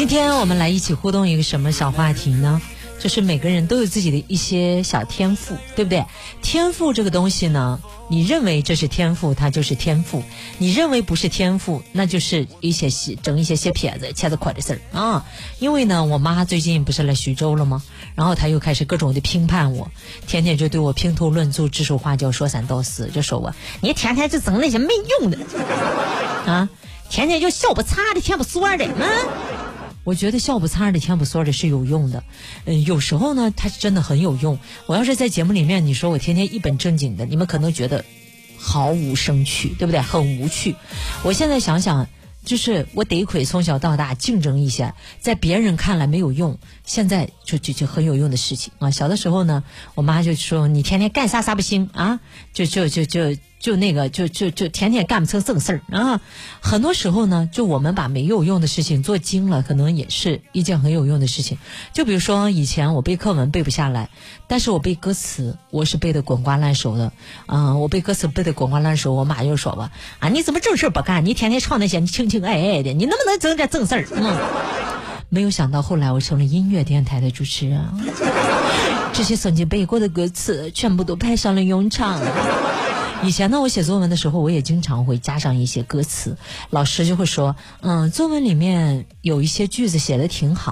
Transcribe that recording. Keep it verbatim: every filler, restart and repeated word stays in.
今天我们来一起互动一个什么小话题呢？就是每个人都有自己的一些小天赋，对不对？天赋这个东西呢，你认为这是天赋，它就是天赋；你认为不是天赋，那就是一些整一些些撇子、切子块的事儿啊。因为呢，我妈最近不是来徐州了吗？然后她又开始各种的评判我，天天就对我评头论足、指手画脚、说三道四，就说我你天天就整那些没用的啊，天天就笑不擦的、天不缩的啊。我觉得笑不擦的天不缩的是有用的，嗯，有时候呢它是真的很有用。我要是在节目里面你说我天天一本正经的，你们可能觉得毫无生趣，对不对？很无趣。我现在想想，就是我得亏从小到大竞争一下，在别人看来没有用，现在就就就很有用的事情啊。小的时候呢，我妈就说你天天干啥啥不行啊，就就就就就那个就就就天天干不成正事儿啊。很多时候呢，就我们把没有用的事情做精了，可能也是一件很有用的事情。就比如说以前我背课文背不下来，但是我背歌词我是背得滚瓜烂熟的啊、呃。我背歌词背得滚瓜烂熟，我妈就说吧啊，你怎么正事不干？你天天唱那些情情爱爱的，你能不能整点正事儿？嗯，没有想到后来我成了音乐电台的主持人，这些曾经背过的歌词全部都派上了用场。以前呢，我写作文的时候，我也经常会加上一些歌词，老师就会说，嗯，作文里面有一些句子写得挺好。